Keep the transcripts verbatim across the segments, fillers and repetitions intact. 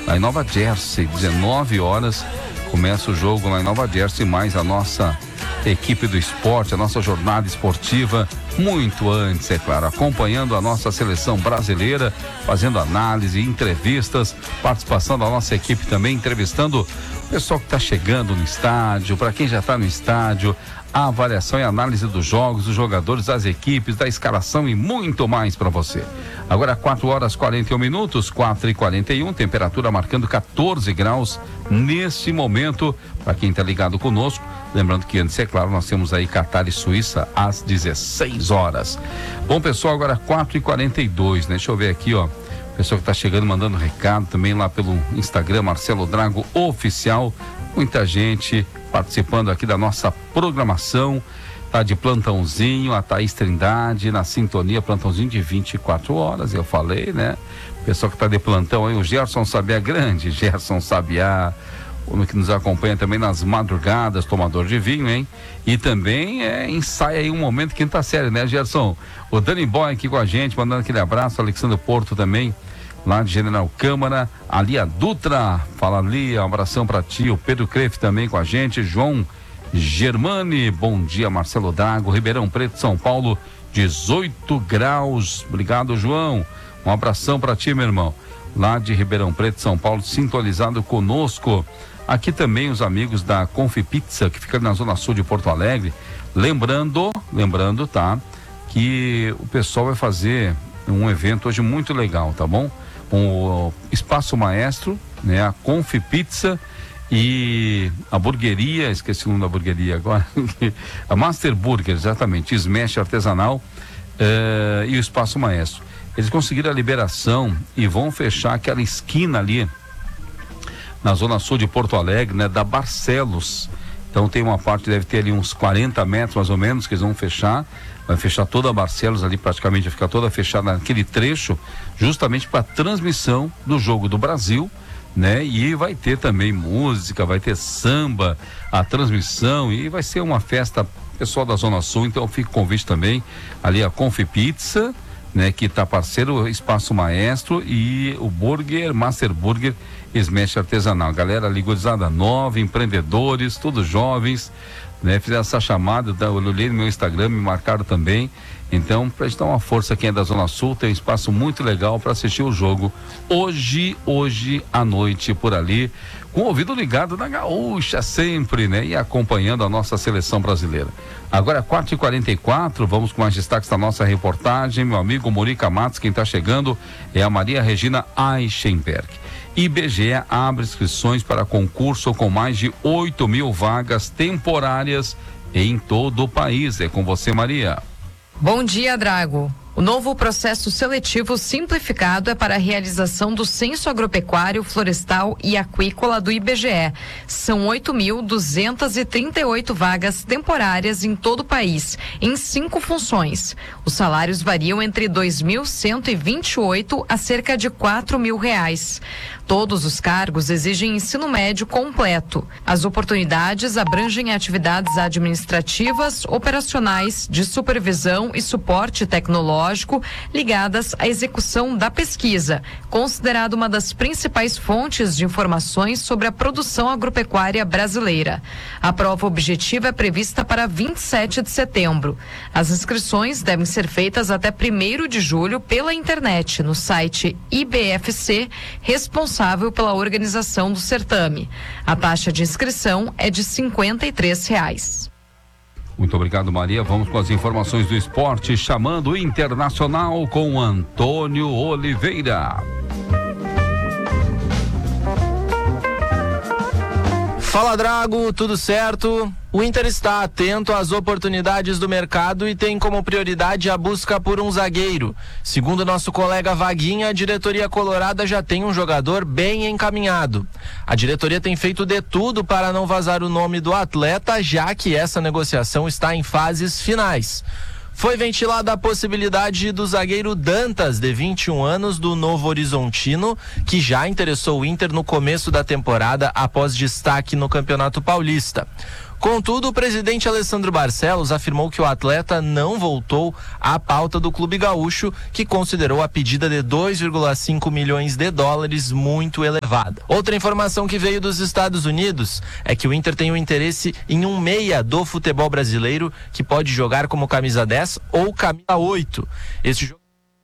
lá em Nova Jersey, dezenove horas, começa o jogo lá em Nova Jersey, mais a nossa equipe do esporte, a nossa jornada esportiva, muito antes, é claro, acompanhando a nossa seleção brasileira, fazendo análise, entrevistas, participação da nossa equipe também, entrevistando o pessoal que está chegando no estádio, para quem já está no estádio, a avaliação e análise dos jogos, dos jogadores, das equipes, da escalação e muito mais para você. Agora quatro horas e quarenta e um minutos, quatro e quarenta e um, temperatura marcando catorze graus nesse momento, para quem está ligado conosco. Lembrando que antes, é claro, nós temos aí Catar e Suíça às dezesseis horas. Bom, pessoal, agora quatro e quarenta e dois, né? Deixa eu ver aqui, ó. Pessoal que está chegando, mandando recado também lá pelo Instagram, Marcelo Drago Oficial. Muita gente participando aqui da nossa programação. Tá de plantãozinho, a Thaís Trindade na sintonia, plantãozinho de vinte e quatro horas, eu falei, né? Pessoal que tá de plantão aí, o Gerson Sabiá Grande, Gerson Sabiá, o que nos acompanha também nas madrugadas, tomador de vinho, hein? E também é, ensaia aí um momento quinta série, né, Gerson? O Dani Boy aqui com a gente, mandando aquele abraço, Alexandre Porto também, lá de General Câmara, a Lia Dutra, fala Lia, um abração pra ti, o Pedro Crefe também com a gente, João Germani, bom dia, Marcelo Drago, Ribeirão Preto, São Paulo, dezoito graus, obrigado, João, um abração pra ti, meu irmão, lá de Ribeirão Preto, São Paulo, sintonizado conosco. Aqui também os amigos da Confi Pizza, que fica na zona sul de Porto Alegre, lembrando, lembrando, tá, que o pessoal vai fazer um evento hoje muito legal, tá bom? O Espaço Maestro, né, a Confi Pizza e a burgueria, esqueci o nome da burgueria agora, a Master Burger, exatamente, Smash Artesanal uh, e o Espaço Maestro. Eles conseguiram a liberação e vão fechar aquela esquina ali na zona sul de Porto Alegre, né, da Barcelos. Então tem uma parte, deve ter ali uns quarenta metros mais ou menos, que eles vão fechar, vai fechar toda a Barcelos ali, praticamente vai ficar toda fechada naquele trecho, justamente para transmissão do Jogo do Brasil, né? E vai ter também música, vai ter samba, a transmissão, e vai ser uma festa pessoal da Zona Sul. Então fica o convite também ali a Confi Pizza, né, que tá parceiro Espaço Maestro, e o Burger, Master Burger Smash Artesanal. Galera ligorizada nova, empreendedores, todos jovens, né, fizeram essa chamada, eu olhei no meu Instagram, me marcaram também. Então, pra gente dar uma força, quem é da Zona Sul, tem um espaço muito legal para assistir o jogo hoje, hoje à noite por ali, com o ouvido ligado na Gaúcha sempre, né? E acompanhando a nossa seleção brasileira. Agora, quatro e quarenta e quatro, vamos com mais destaques da nossa reportagem. Meu amigo Murica Matos, quem está chegando é a Maria Regina Eichenberg. I B G E abre inscrições para concurso com mais de oito mil vagas temporárias em todo o país. É com você, Maria. Bom dia, Drago. O novo processo seletivo simplificado é para a realização do Censo Agropecuário, Florestal e Aquícola do I B G E. São oito mil duzentas e trinta e oito vagas temporárias em todo o país, em cinco funções. Os salários variam entre dois mil cento e vinte e oito a cerca de quatro mil reais. Todos os cargos exigem ensino médio completo. As oportunidades abrangem atividades administrativas, operacionais, de supervisão e suporte tecnológico ligadas à execução da pesquisa, considerada uma das principais fontes de informações sobre a produção agropecuária brasileira. A prova objetiva é prevista para vinte e sete de setembro. As inscrições devem ser feitas até primeiro de julho pela internet, no site I B F C, responsável pela organização do certame. A taxa de inscrição é de cinquenta e três reais. Muito obrigado, Maria. Vamos com as informações do esporte, chamando o Internacional com Antônio Oliveira. Fala, Drago, tudo certo? O Inter está atento às oportunidades do mercado e tem como prioridade a busca por um zagueiro. Segundo nosso colega Vaguinha, a diretoria colorada já tem um jogador bem encaminhado. A diretoria tem feito de tudo para não vazar o nome do atleta, já que essa negociação está em fases finais. Foi ventilada a possibilidade do zagueiro Dantas, de vinte e um anos, do Novo Horizontino, que já interessou o Inter no começo da temporada após destaque no Campeonato Paulista. Contudo, o presidente Alessandro Barcelos afirmou que o atleta não voltou à pauta do clube gaúcho, que considerou a pedida de dois vírgula cinco milhões de dólares muito elevada. Outra informação que veio dos Estados Unidos é que o Inter tem um interesse em um meia do futebol brasileiro que pode jogar como camisa dez ou camisa oito. Esse jogo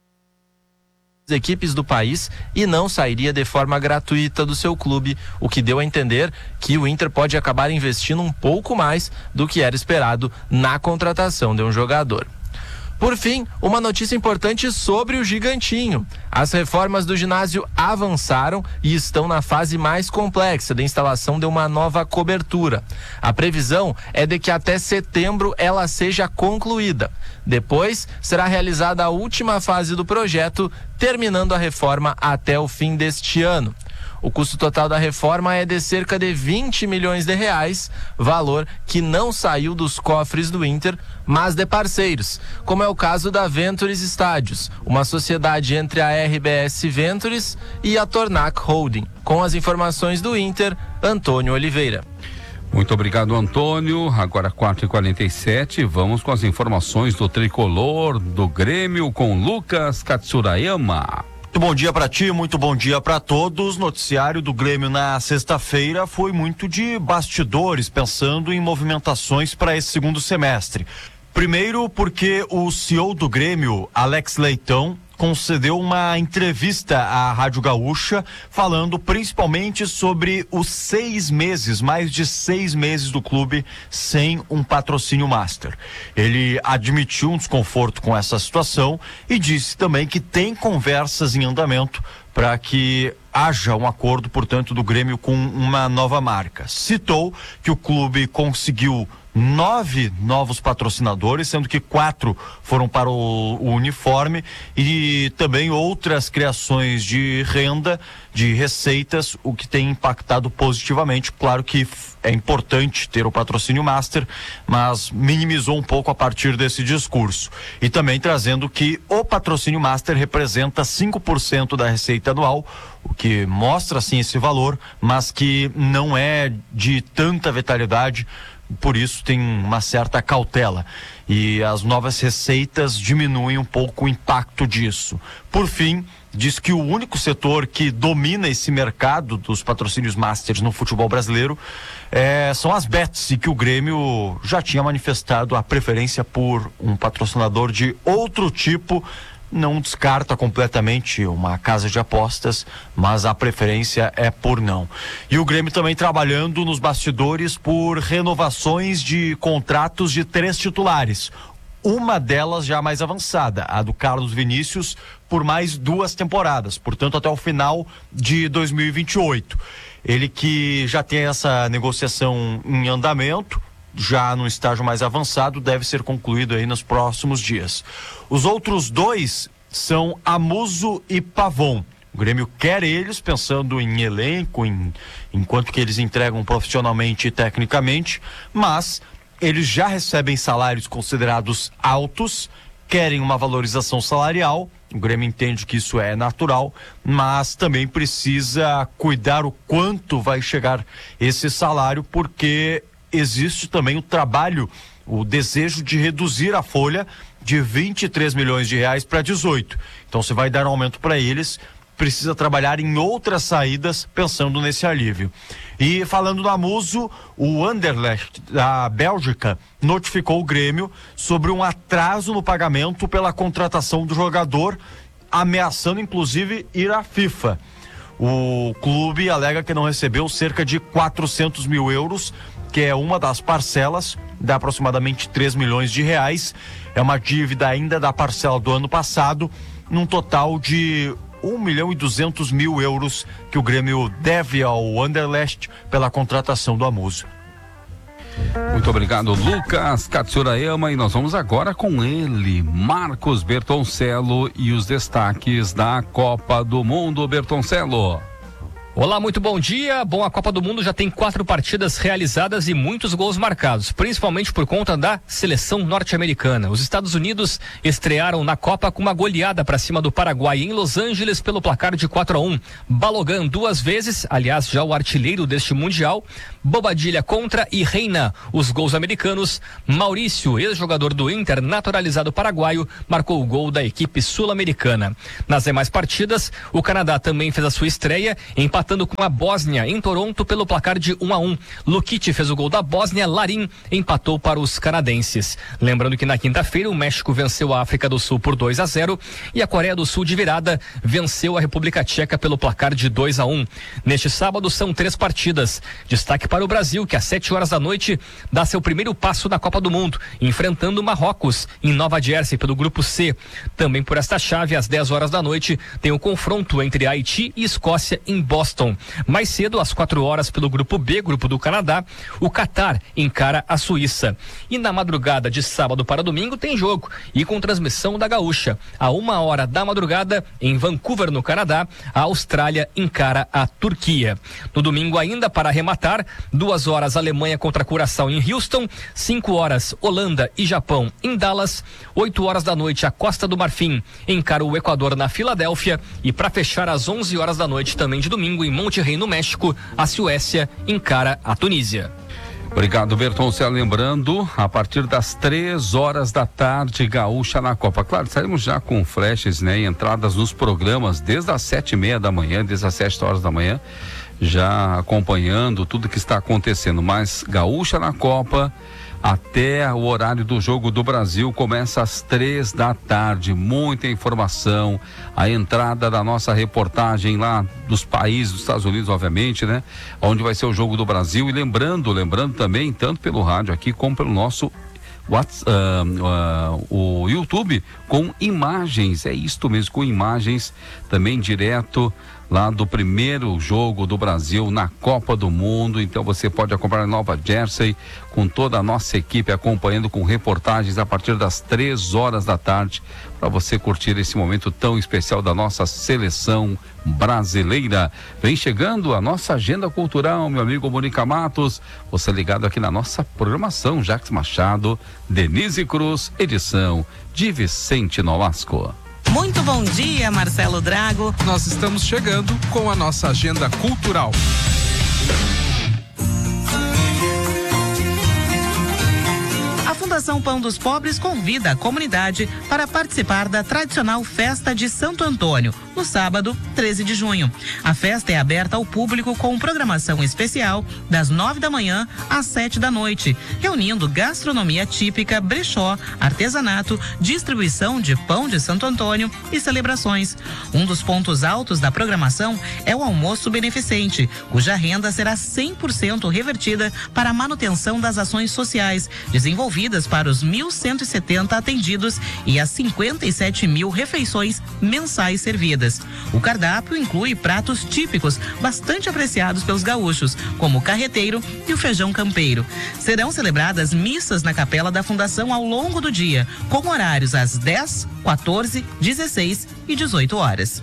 equipes do país e não sairia de forma gratuita do seu clube, o que deu a entender que o Inter pode acabar investindo um pouco mais do que era esperado na contratação de um jogador. Por fim, uma notícia importante sobre o Gigantinho. As reformas do ginásio avançaram e estão na fase mais complexa da instalação de uma nova cobertura. A previsão é de que até setembro ela seja concluída. Depois, será realizada a última fase do projeto, terminando a reforma até o fim deste ano. O custo total da reforma é de cerca de vinte milhões de reais, valor que não saiu dos cofres do Inter, mas de parceiros, como é o caso da Ventures Estádios, uma sociedade entre a R B S Ventures e a Tornac Holding. Com as informações do Inter, Antônio Oliveira. Muito obrigado, Antônio. Agora quatro e quarenta e sete, vamos com as informações do Tricolor, do Grêmio, com Lucas Katsurayama. Muito bom dia para ti, muito bom dia para todos. Noticiário do Grêmio na sexta-feira foi muito de bastidores, pensando em movimentações para esse segundo semestre. Primeiro, porque o C E O do Grêmio, Alex Leitão, concedeu uma entrevista à Rádio Gaúcha, falando principalmente sobre os seis meses, mais de seis meses do clube sem um patrocínio master. Ele admitiu um desconforto com essa situação e disse também que tem conversas em andamento para que haja um acordo, portanto, do Grêmio com uma nova marca. Citou que o clube conseguiu nove novos patrocinadores, sendo que quatro foram para o, o uniforme, e também outras criações de renda, de receitas, o que tem impactado positivamente. Claro que é importante ter o patrocínio master, mas minimizou um pouco a partir desse discurso. E também trazendo que o patrocínio master representa cinco por cento da receita anual, o que mostra sim esse valor, mas que não é de tanta vitalidade. Por isso tem uma certa cautela, e as novas receitas diminuem um pouco o impacto disso. Por fim, diz que o único setor que domina esse mercado dos patrocínios masters no futebol brasileiro é, são as bets, e que o Grêmio já tinha manifestado a preferência por um patrocinador de outro tipo. Não descarta completamente uma casa de apostas, mas a preferência é por não. E o Grêmio também trabalhando nos bastidores por renovações de contratos de três titulares. Uma delas já mais avançada, a do Carlos Vinícius, por mais duas temporadas, portanto até o final de dois mil e vinte e oito. Ele que já tem essa negociação em andamento, já no estágio mais avançado, deve ser concluído aí nos próximos dias. Os outros dois são Amuso e Pavon. O Grêmio quer eles, pensando em elenco, em, enquanto que eles entregam profissionalmente e tecnicamente, mas eles já recebem salários considerados altos, querem uma valorização salarial. O Grêmio entende que isso é natural, mas também precisa cuidar o quanto vai chegar esse salário, porque existe também o trabalho, o desejo de reduzir a folha de vinte e três milhões de reais para dezoito. Então, se vai dar um aumento para eles, precisa trabalhar em outras saídas, pensando nesse alívio. E falando do Amuso, o Anderlecht da Bélgica notificou o Grêmio sobre um atraso no pagamento pela contratação do jogador, ameaçando inclusive ir à FIFA. O clube alega que não recebeu cerca de quatrocentos mil euros, que é uma das parcelas, dá aproximadamente três milhões de reais. É uma dívida ainda da parcela do ano passado, num total de um milhão e duzentos mil euros que o Grêmio deve ao Anderlecht pela contratação do Amuso. Muito obrigado, Lucas Katsurayama, e nós vamos agora com ele, Marcos Bertoncello, e os destaques da Copa do Mundo. Bertoncello. Olá, muito bom dia. Bom, a Copa do Mundo já tem quatro partidas realizadas e muitos gols marcados, principalmente por conta da seleção norte-americana. Os Estados Unidos estrearam na Copa com uma goleada para cima do Paraguai em Los Angeles pelo placar de quatro a um. Balogan duas vezes, aliás, já o artilheiro deste Mundial. Bobadilha contra e Reina os gols americanos. Maurício, ex-jogador do Inter, naturalizado paraguaio, marcou o gol da equipe sul-americana. Nas demais partidas, o Canadá também fez a sua estreia, empatando com a Bósnia em Toronto pelo placar de um a um. Lukic fez o gol da Bósnia, Larin empatou para os canadenses. Lembrando que na quinta-feira o México venceu a África do Sul por dois a zero e a Coreia do Sul de virada venceu a República Tcheca pelo placar de dois a um. Neste sábado são três partidas. Destaque para o Brasil, que às sete horas da noite dá seu primeiro passo na Copa do Mundo, enfrentando Marrocos em Nova Jersey pelo grupo C. Também por esta chave, às dez horas da noite, tem o confronto entre Haiti e Escócia em Boston. Mais cedo, às quatro horas, pelo grupo B, grupo do Canadá, o Catar encara a Suíça. E na madrugada de sábado para domingo tem jogo, e com transmissão da Gaúcha. A uma hora da madrugada, em Vancouver, no Canadá, a Austrália encara a Turquia. No domingo ainda, para arrematar, duas horas Alemanha contra Curaçao em Houston, cinco horas Holanda e Japão em Dallas, oito horas da noite a Costa do Marfim encara o Equador na Filadélfia e para fechar às onze horas da noite também de domingo em Monterrey, no México, a Suécia encara a Tunísia. Obrigado, Bertoncello. Lembrando, a partir das três horas da tarde, Gaúcha na Copa. Claro, estaremos já com flashes, né? Entradas nos programas desde as sete e meia da manhã, desde as sete horas da manhã, já acompanhando tudo que está acontecendo. Mas Gaúcha na Copa, até o horário do Jogo do Brasil, começa às três da tarde. Muita informação, a entrada da nossa reportagem lá dos países, dos Estados Unidos, obviamente, né? Onde vai ser o Jogo do Brasil. E lembrando, lembrando também, tanto pelo rádio aqui como pelo nosso WhatsApp, uh, uh, o YouTube, com imagens, é isto mesmo, com imagens também direto lá do primeiro jogo do Brasil na Copa do Mundo. Então você pode acompanhar em Nova Jersey com toda a nossa equipe acompanhando com reportagens a partir das três horas da tarde, para você curtir esse momento tão especial da nossa seleção brasileira. Vem chegando a nossa agenda cultural, meu amigo Mônica Matos, você ligado aqui na nossa programação. Jacques Machado, Denise Cruz, edição de Vicente Nolasco. Muito bom dia, Marcelo Drago. Nós estamos chegando com a nossa agenda cultural. A Fundação Pão dos Pobres convida a comunidade para participar da tradicional Festa de Santo Antônio, no sábado, treze de junho. A festa é aberta ao público com programação especial das nove da manhã às sete da noite, reunindo gastronomia típica, brechó, artesanato, distribuição de pão de Santo Antônio e celebrações. Um dos pontos altos da programação é o almoço beneficente, cuja renda será cem por cento revertida para a manutenção das ações sociais desenvolvidas para os mil cento e setenta atendidos e as cinquenta e sete mil refeições mensais servidas. O cardápio inclui pratos típicos bastante apreciados pelos gaúchos, como o carreteiro e o feijão campeiro. Serão celebradas missas na capela da Fundação ao longo do dia, com horários às dez, quatorze, dezesseis e dezoito horas.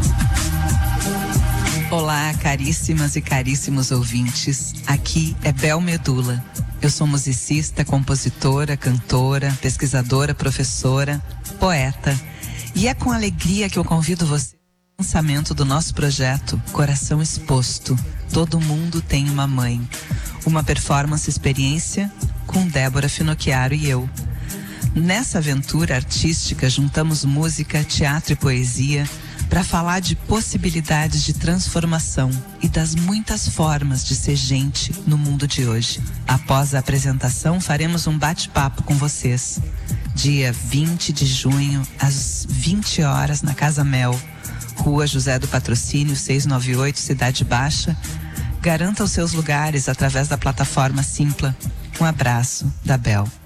Olá, caríssimas e caríssimos ouvintes. Aqui é Bel Medula. Eu sou musicista, compositora, cantora, pesquisadora, professora, poeta. E é com alegria que eu convido você ao lançamento do nosso projeto Coração Exposto. Todo mundo tem uma mãe. Uma performance experiência com Débora Finocchiaro e eu. Nessa aventura artística, juntamos música, teatro e poesia para falar de possibilidades de transformação e das muitas formas de ser gente no mundo de hoje. Após a apresentação, faremos um bate-papo com vocês. Dia vinte de junho, às vinte horas, na Casa Mel, Rua José do Patrocínio, seiscentos e noventa e oito, Cidade Baixa. Garanta os seus lugares através da plataforma Simpla. Um abraço da Bel.